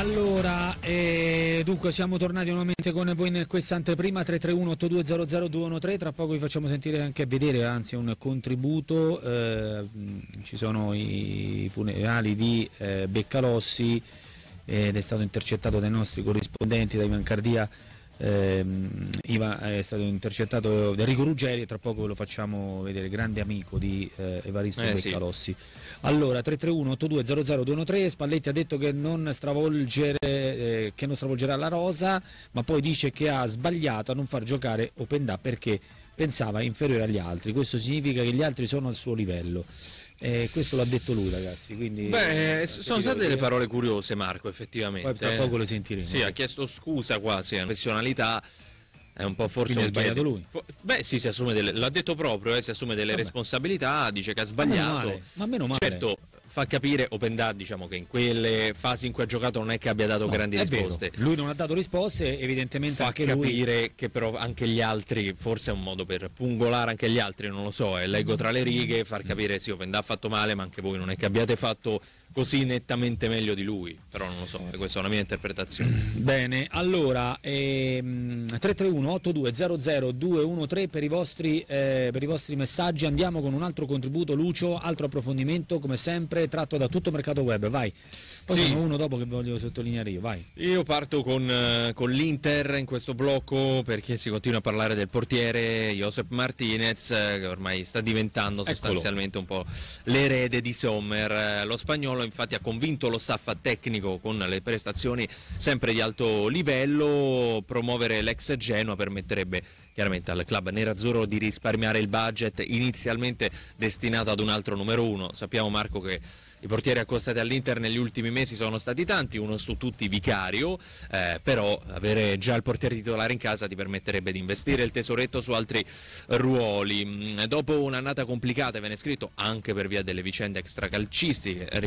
Allora, dunque siamo tornati nuovamente con voi in questa anteprima 331-8200-213, tra poco vi facciamo sentire anche vedere, anzi un contributo, ci sono i funerali di Beccalossi ed è stato intercettato dai nostri corrispondenti, da Ivan Cardia. È stato intercettato da Enrico Ruggeri e tra poco ve lo facciamo vedere, grande amico di Evaristo Beccalossi. Sì. Allora 331-8200-213, Spalletti ha detto che non stravolgerà la rosa, ma poi dice che ha sbagliato a non far giocare Openda perché pensava inferiore agli altri, questo significa che gli altri sono al suo livello. Questo l'ha detto lui, ragazzi, quindi sono state delle parole curiose, Marco, effettivamente. Poi tra poco le sentiremo. Sì, ha chiesto scusa quasi, è una professionalità, è un po' forse quindi ha sbagliato lui. Beh sì, si assume l'ha detto proprio, si assume delle responsabilità, dice che ha sbagliato. Ma meno male. Certo, fa capire Openda, diciamo, che in quelle fasi in cui ha giocato non è che abbia dato grandi risposte. Vero. Lui non ha dato risposte, evidentemente fa anche capire lui... che però anche gli altri, forse è un modo per pungolare anche gli altri, non lo so, leggo tra le righe, far capire sì, Openda ha fatto male, ma anche voi non è che abbiate fatto così nettamente meglio di lui, però non lo so, questa è una mia interpretazione. Bene, allora 331-8200-213 per i vostri messaggi. Andiamo con un altro contributo, Lucio, altro approfondimento come sempre tratto da Tutto Mercato Web, vai. Poi sì. Uno dopo che voglio sottolineare io, vai. Io parto con l'Inter in questo blocco perché si continua a parlare del portiere Josep Martinez, che ormai sta diventando sostanzialmente un po' l'erede di Sommer. Lo spagnolo infatti ha convinto lo staff tecnico con le prestazioni sempre di alto livello. Promuovere l'ex Genoa permetterebbe chiaramente al club nerazzurro di risparmiare il budget inizialmente destinato ad un altro numero uno. Sappiamo, Marco, che i portieri accostati all'Inter negli ultimi mesi sono stati tanti, uno su tutti Vicario, però avere già il portiere titolare in casa ti permetterebbe di investire il tesoretto su altri ruoli. Dopo un'annata complicata, viene scritto, anche per via delle vicende extracalcistiche